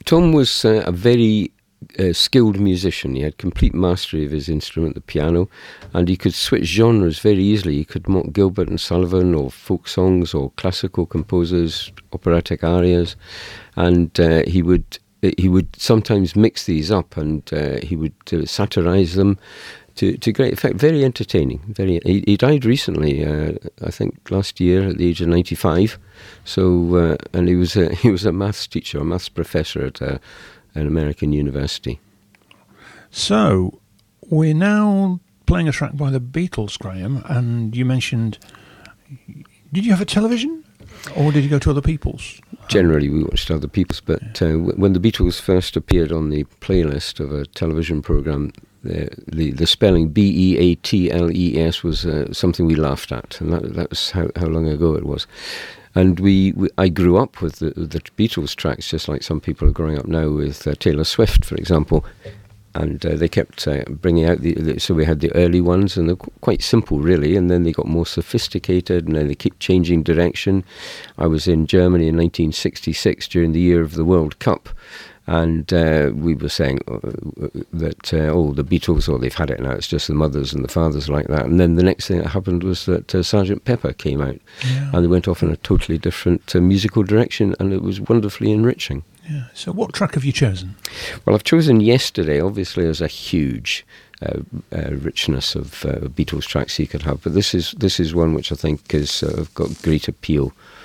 Tom was a very skilled musician. He had complete mastery of his instrument, the piano, and he could switch genres very easily. He could mock Gilbert and Sullivan, or folk songs, or classical composers, operatic arias, and he would sometimes mix these up, and he would satirize them to great effect. Very entertaining. He died recently, I think last year, at the age of 95. So, and he was a maths teacher, a maths professor at an American university. So, we're now playing a track by the Beatles, Graham, and you mentioned, did you have a television, or did you go to other people's? Generally, we watched other people's, but when the Beatles first appeared on the playlist of a television programme, the spelling Beatles was something we laughed at, and that was how long ago it was. And I grew up with the Beatles tracks, just like some people are growing up now with Taylor Swift, for example. And they kept bringing out so we had the early ones, and they're quite simple, really. And then they got more sophisticated, and then they keep changing direction. I was in Germany in 1966 during the year of the World Cup, and we were saying that the Beatles, they've had it now. It's just the mothers and the fathers like that. And then the next thing that happened was that Sgt. Pepper came out, and they went off in a totally different musical direction, and it was wonderfully enriching. Yeah. So what track have you chosen? Well, I've chosen Yesterday. Obviously, there's a huge richness of Beatles tracks you could have, but this is one which I think has got great appeal